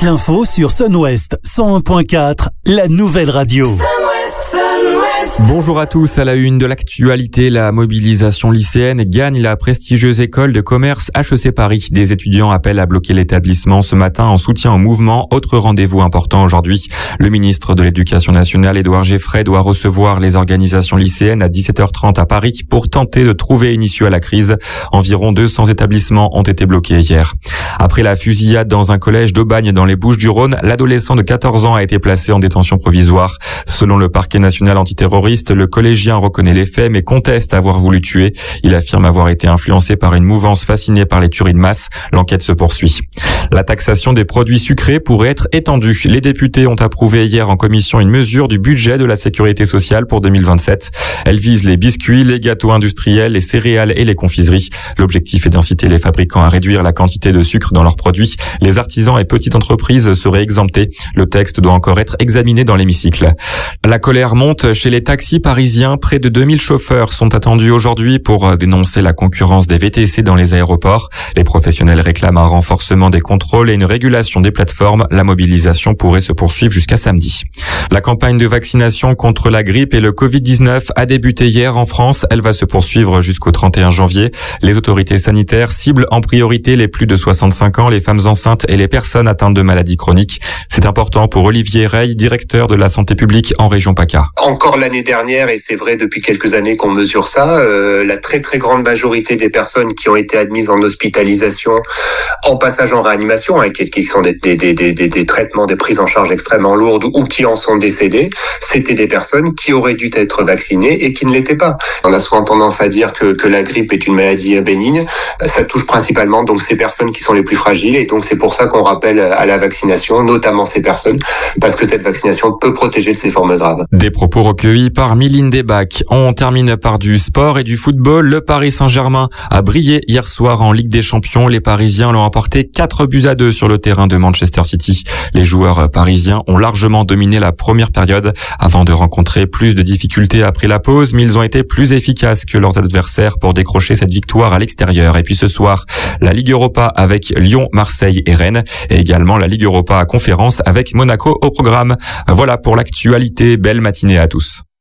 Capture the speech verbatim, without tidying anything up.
l'info sur Sun-Ouest cent un point quatre, la nouvelle radio. Sun-Ouest, Sun-Ouest. Bonjour à tous, à la une de l'actualité, la mobilisation lycéenne gagne la prestigieuse école de commerce H E C Paris. Des étudiants appellent à bloquer l'établissement ce matin en soutien au mouvement. Autre rendez-vous important aujourd'hui. Le ministre de l'Éducation nationale, Édouard Geoffray, doit recevoir les organisations lycéennes à dix-sept heures trente à Paris pour tenter de trouver une issue à la crise. Environ deux cents établissements ont été bloqués hier. Après la fusillade dans un collège d'Aubagne dans les Bouches-du-Rhône, l'adolescent de quatorze ans a été placé en détention provisoire. Selon le parquet national antiterroriste, le collégien reconnaît les faits mais conteste avoir voulu tuer. Il affirme avoir été influencé par une mouvance fascinée par les tueries de masse. L'enquête se poursuit. La taxation des produits sucrés pourrait être étendue. Les députés ont approuvé hier en commission une mesure du budget de la sécurité sociale pour deux mille vingt-sept. Elle vise les biscuits, les gâteaux industriels, les céréales et les confiseries. L'objectif est d'inciter les fabricants à réduire la quantité de sucre dans leurs produits. Les artisans et petites entreprises seraient exemptés. Le texte doit encore être examiné dans l'hémicycle. La colère monte chez les taxis parisiens. Près de deux mille chauffeurs sont attendus aujourd'hui pour dénoncer la concurrence des V T C dans les aéroports. Les professionnels réclament un renforcement des contrôles et une régulation des plateformes. La mobilisation pourrait se poursuivre jusqu'à samedi. La campagne de vaccination contre la grippe et le covid dix-neuf a débuté hier en France. Elle va se poursuivre jusqu'au trente et un janvier. Les autorités sanitaires ciblent en priorité les plus de soixante-cinq ans, les femmes enceintes et les personnes atteintes de maladies chroniques. C'est important pour Olivier Rey, directeur de la santé publique en région PACA. Encore l'année dernière, et c'est vrai depuis quelques années qu'on mesure ça, euh, la très très grande majorité des personnes qui ont été admises en hospitalisation, en passage en réanimation, hein, qui, qui sont des, des, des, des, des traitements, des prises en charge extrêmement lourdes ou qui en sont décédées, c'était des personnes qui auraient dû être vaccinées et qui ne l'étaient pas. On a souvent tendance à dire que, que la grippe est une maladie bénigne. Ça touche principalement donc ces personnes qui sont les plus fragiles et donc c'est pour ça qu'on rappelle à la vaccination, notamment ces personnes, parce que cette vaccination peut protéger de ces formes graves. Des propos recueillis par Mylène Debac. On termine par du sport et du football. Le Paris Saint-Germain a brillé hier soir en Ligue des Champions. Les Parisiens l'ont emporté quatre buts à deux sur le terrain de Manchester City. Les joueurs parisiens ont largement dominé la première période avant de rencontrer plus de difficultés après la pause, mais ils ont été plus efficaces que leurs adversaires pour décrocher cette victoire à l'extérieur. Et puis ce soir, la Ligue Europa avec Lyon, Marseille et Rennes, et également la Ligue Europa à conférence avec Monaco au programme. Voilà pour l'actualité. Belle matinée à tous.